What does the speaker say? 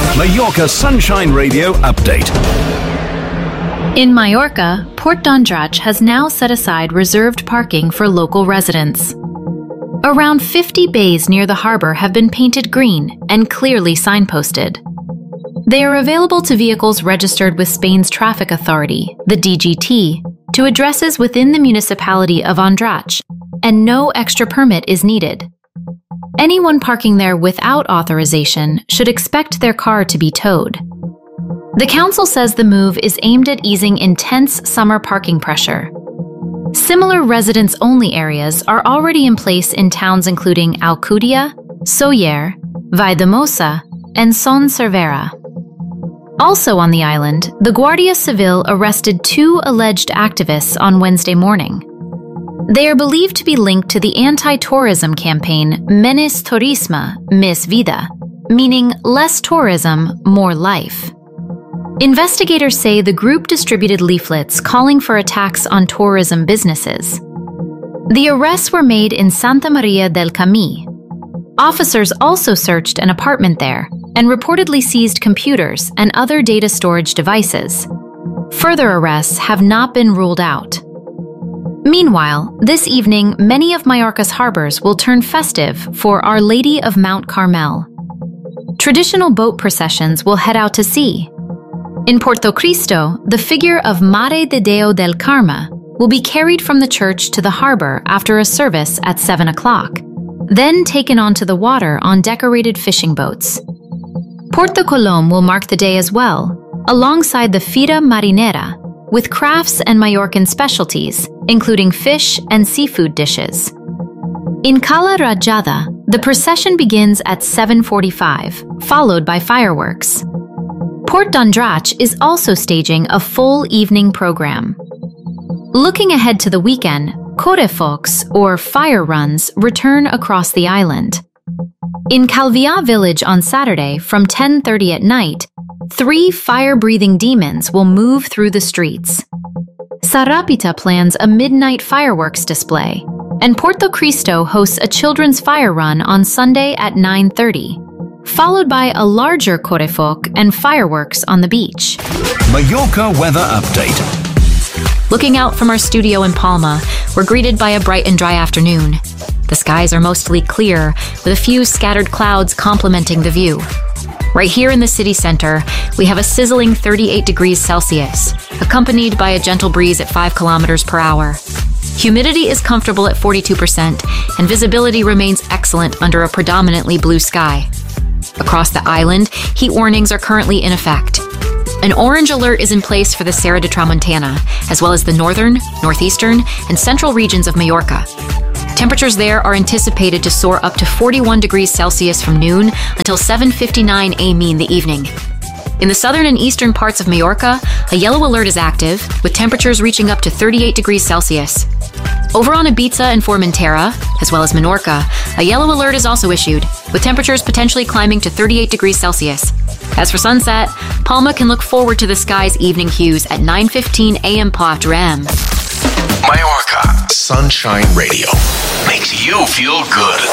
Mallorca Sunshine Radio update. In Mallorca, Port d'Andratx has now set aside reserved parking for local residents. Around 50 bays near the harbour have been painted green and clearly signposted. They are available to vehicles registered with Spain's traffic authority, the DGT, to addresses within the municipality of Andratx, and no extra permit is needed. Anyone parking there without authorization should expect their car to be towed. The council says the move is aimed at easing intense summer parking pressure. Similar residents-only areas are already in place in towns including Alcúdia, Sóller, Valldemossa, and Son Servera. Also on the island, the Guardia Civil arrested 2 alleged activists on Wednesday morning. They are believed to be linked to the anti-tourism campaign Menos Turisme, Més Vida, meaning less tourism, more life. Investigators say the group distributed leaflets calling for attacks on tourism businesses. The arrests were made in Santa Maria del Camí. Officers also searched an apartment there and reportedly seized computers and other data storage devices. Further arrests have not been ruled out. Meanwhile, this evening, many of Mallorca's harbors will turn festive for Our Lady of Mount Carmel. Traditional boat processions will head out to sea. In Portocristo, the figure of Mare de Déu del Carme will be carried from the church to the harbor after a service at 7 o'clock, then taken onto the water on decorated fishing boats. Porto Colom will mark the day as well, alongside the Fira Marinera, with crafts and Mallorcan specialties, including fish and seafood dishes. In Cala Rajada, the procession begins at 7:45, followed by fireworks. Port d'Andratx is also staging a full evening program. Looking ahead to the weekend, Correfocs, or fire runs, return across the island. In Calvià village on Saturday from 10:30 at night, 3 fire-breathing demons will move through the streets. Sarapita plans a midnight fireworks display, and Portocristo hosts a children's fire run on Sunday at 9:30, followed by a larger Correfoc and fireworks on the beach. Mallorca weather update. Looking out from our studio in Palma, we're greeted by a bright and dry afternoon. The skies are mostly clear, with a few scattered clouds complementing the view. Right here in the city center, we have a sizzling 38 degrees Celsius, accompanied by a gentle breeze at 5 kilometers per hour. Humidity is comfortable at 42%, and visibility remains excellent under a predominantly blue sky. Across the island, heat warnings are currently in effect. An orange alert is in place for the Serra de Tramuntana, as well as the northern, northeastern, and central regions of Mallorca. Temperatures there are anticipated to soar up to 41 degrees Celsius from noon until 7:59 am in the evening. In the southern and eastern parts of Mallorca, a yellow alert is active, with temperatures reaching up to 38 degrees Celsius. Over on Ibiza and Formentera, as well as Menorca, a yellow alert is also issued, with temperatures potentially climbing to 38 degrees Celsius. As for sunset, Palma can look forward to the sky's evening hues at 9:15 am Pot Rem. Mallorca Sunshine Radio makes you feel good.